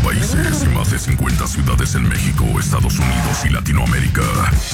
países y más de 50 ciudades en México, Estados Unidos y Latinoamérica.